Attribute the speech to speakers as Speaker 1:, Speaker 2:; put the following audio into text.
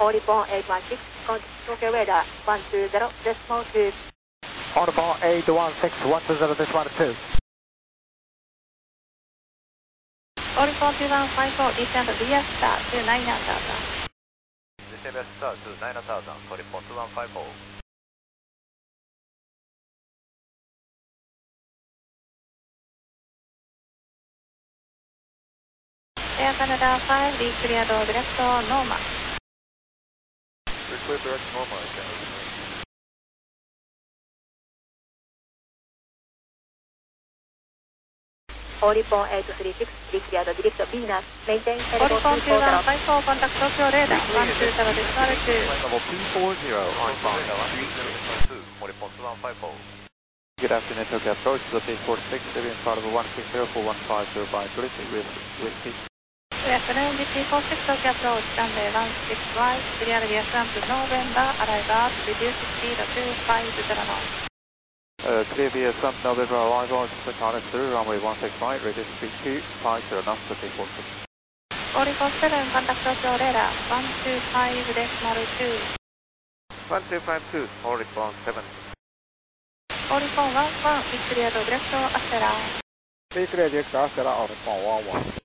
Speaker 1: Audubon 816, contact Tokyo radar 120, decimal 2.
Speaker 2: Audubon 816, 120, decimal 2.
Speaker 1: Audubon 2154, descend via star to 9000.
Speaker 3: Descend via star to 9000, Audubon 2154.
Speaker 1: Air Canada 5, be cleared direct normal.
Speaker 3: Clear direct normal,
Speaker 1: Audubon 836, be cleared direct Venus, maintain Audubon 2154, contact Tokyo radar 120, decimal 2.
Speaker 3: Level P40, Audubon 120, Audubon 2154.
Speaker 4: Good afternoon, Tokyo approach, P46, Syrian part of 1604150 by British with
Speaker 1: Good afternoon, GT46 Tokyo approach, runway 16 right, clear via Trump to November, arrival, reduce speed to 250 knots.
Speaker 4: Clear via Trump November arrival, China through, runway 16 right, reduce speed 250 knots to P46.
Speaker 1: Audubon 7, contact Tokyo radar 125, decimal 2.
Speaker 3: 1252, Audubon 7.
Speaker 1: Audubon 11, be cleared direct Astera.
Speaker 2: Be clear direct Astera, Audubon 11.